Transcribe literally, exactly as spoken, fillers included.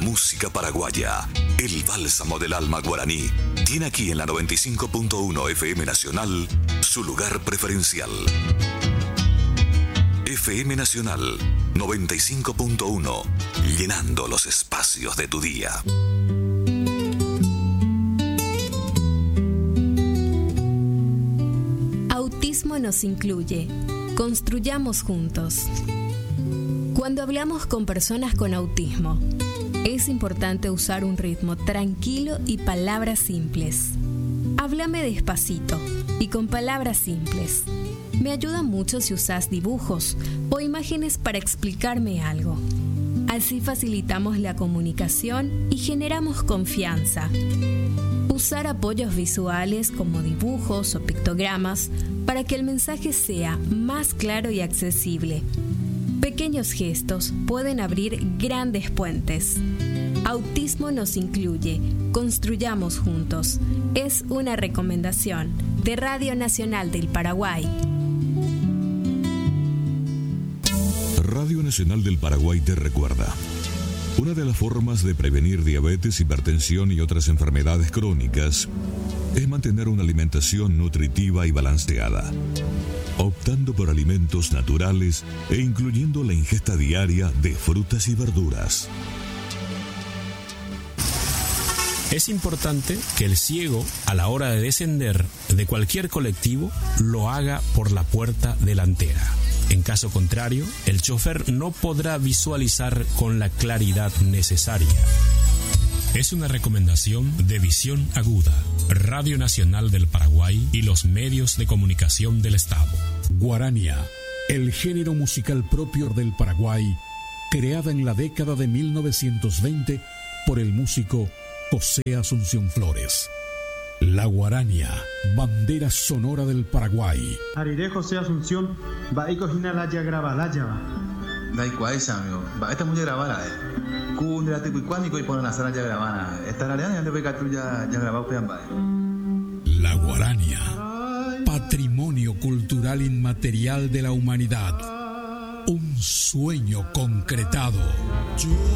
música paraguaya, el bálsamo del alma guaraní, tiene aquí en la noventa y cinco punto uno F M Nacional su lugar preferencial. F M Nacional noventa y cinco punto uno, llenando los espacios de tu día. Autismo nos incluye. Construyamos juntos. Cuando hablamos con personas con autismo, es importante usar un ritmo tranquilo y palabras simples. Háblame despacito y con palabras simples. Me ayuda mucho si usas dibujos o imágenes para explicarme algo. Así facilitamos la comunicación y generamos confianza. Usar apoyos visuales como dibujos o pictogramas para que el mensaje sea más claro y accesible. Pequeños gestos pueden abrir grandes puentes. Autismo nos incluye. Construyamos juntos. Es una recomendación de Radio Nacional del Paraguay. Radio Nacional del Paraguay te recuerda. Una de las formas de prevenir diabetes, hipertensión y otras enfermedades crónicas es mantener una alimentación nutritiva y balanceada, optando por alimentos naturales e incluyendo la ingesta diaria de frutas y verduras. Es importante que el ciego, a la hora de descender de cualquier colectivo, lo haga por la puerta delantera. En caso contrario, el chofer no podrá visualizar con la claridad necesaria. Es una recomendación de Visión Aguda, Radio Nacional del Paraguay y los medios de comunicación del Estado. Guarania, el género musical propio del Paraguay, creada en la década de mil novecientos veinte por el músico José Asunción Flores. La guarania, bandera sonora del Paraguay. Ariré José Asunción, va y cojina la ya graba la ya va. Da igual, amigo, va esta muy grabada, eh. Cundra te cuicuánico y ponen la sala ya grabada. Esta área ya te ve que ya ya grabado pean va. La guarania, patrimonio cultural inmaterial de la humanidad. Un sueño concretado. Yo